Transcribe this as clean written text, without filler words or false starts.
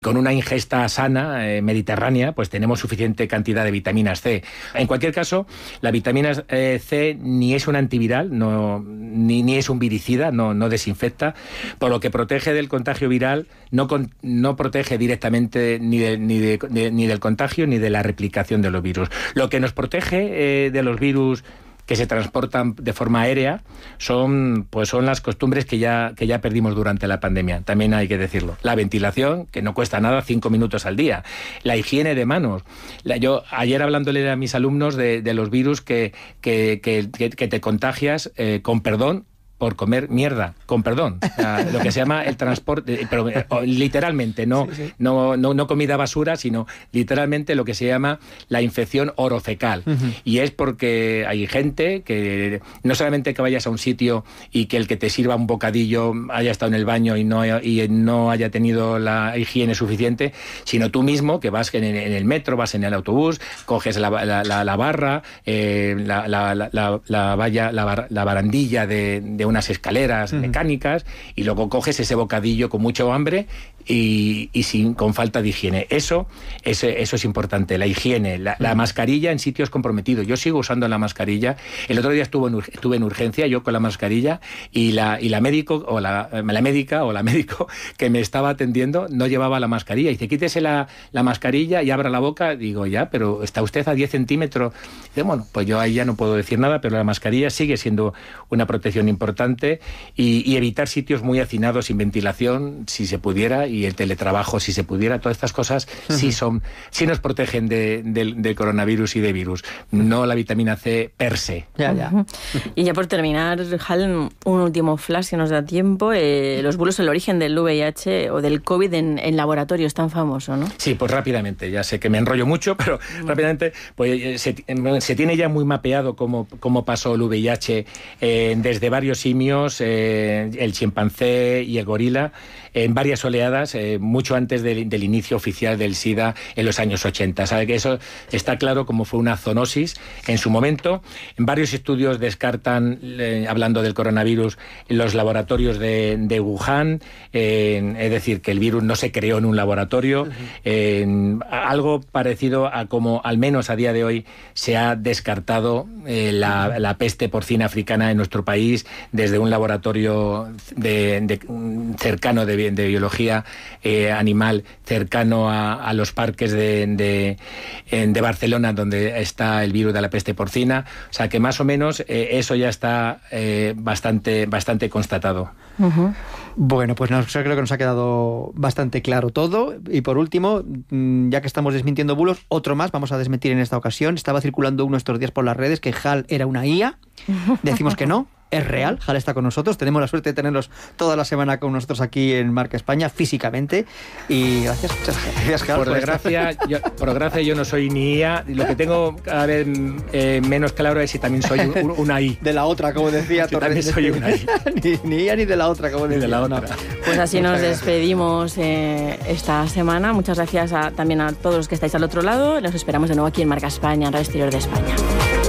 Con una ingesta sana, mediterránea, pues tenemos suficiente cantidad de vitaminas C. En cualquier caso, la vitamina C ni es un antiviral, ni es un viricida, no desinfecta, por lo que protege del contagio viral, no protege directamente ni del contagio ni de la replicación de los virus. Lo que nos protege de los virus que se transportan de forma aérea son las costumbres que ya perdimos durante la pandemia, también hay que decirlo. La ventilación, que no cuesta nada, 5 minutos al día. La higiene de manos. Yo ayer hablándole a mis alumnos de los virus que te contagias, con perdón, por comer mierda, con perdón. O sea, lo que se llama el transporte, pero literalmente, no comida basura, sino literalmente lo que se llama la infección orofecal. Uh-huh. Y es porque hay gente que no solamente que vayas a un sitio y que el que te sirva un bocadillo haya estado en el baño y no haya tenido la higiene suficiente, sino tú mismo que vas en el metro, vas en el autobús, coges la barra, la valla, la barandilla de unas escaleras mecánicas, y luego coges ese bocadillo con mucho hambre y con falta de higiene. Eso es importante, la higiene, la mascarilla en sitios comprometidos. Yo sigo usando la mascarilla. El otro día estuve en urgencia, yo con la mascarilla, y la médico o la médica o la médico que me estaba atendiendo no llevaba la mascarilla. Dice, quítese la mascarilla y abra la boca. Digo, ya, pero está usted a 10 centímetros. Dice, bueno, pues yo ahí ya no puedo decir nada, pero la mascarilla sigue siendo una protección importante, y evitar sitios muy hacinados sin ventilación, si se pudiera, y el teletrabajo, si se pudiera. Todas estas cosas sí nos protegen del coronavirus y de virus, no la vitamina C per se. Ya. Y ya por terminar, Hal, un último flash si nos da tiempo. Los bulos, el origen del VIH o del COVID en laboratorio es tan famoso, ¿no? Sí, pues rápidamente, ya sé que me enrollo mucho, pero rápidamente pues se tiene ya muy mapeado cómo pasó el VIH desde varios simios, el chimpancé y el gorila, en varias oleadas, mucho antes del inicio oficial del SIDA en los años 80. Sabe que eso está claro como fue una zoonosis en su momento. En varios estudios descartan, hablando del coronavirus, los laboratorios de Wuhan, es decir, que el virus no se creó en un laboratorio. Algo parecido a como, al menos a día de hoy, se ha descartado la peste porcina africana en nuestro país desde un laboratorio cercano de biología animal, cercano a los parques de Barcelona, donde está el virus de la peste porcina. O sea que más o menos eso ya está bastante constatado. Uh-huh. Bueno, pues creo que nos ha quedado bastante claro todo. Y por último, ya que estamos desmintiendo bulos, otro más vamos a desmentir en esta ocasión. Estaba circulando uno estos días por las redes que Hal era una IA. Decimos que no. Es real, Hal está con nosotros, tenemos la suerte de tenerlos toda la semana con nosotros aquí en Marca España, físicamente, y muchas gracias, Hal. Por desgracia yo no soy ni IA, lo que tengo cada vez menos claro es si también soy una I. De la otra, como decía Torres. También soy una I. ni IA ni de la otra, como decía. De la otra. Pues así nos despedimos esta semana. Muchas gracias también a todos los que estáis al otro lado. Los esperamos de nuevo aquí en Marca España, en Radio Exterior de España.